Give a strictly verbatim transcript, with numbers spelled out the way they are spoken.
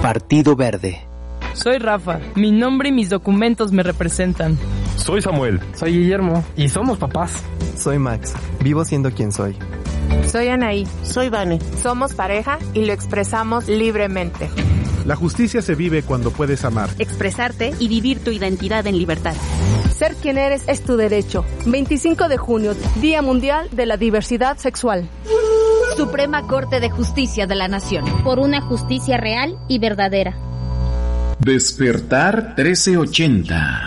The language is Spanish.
Partido Verde. Soy Rafa, mi nombre y mis documentos me representan. Soy Samuel. Soy Guillermo y somos papás. Soy Max, vivo siendo quien soy. Soy Anaí. Soy Vane. Somos pareja y lo expresamos libremente. La justicia se vive cuando puedes amar, expresarte y vivir tu identidad en libertad. Ser quien eres es tu derecho. veinticinco de junio, Día Mundial de la Diversidad Sexual. Suprema Corte de Justicia de la Nación. Por una justicia real y verdadera. Despertar trece ochenta.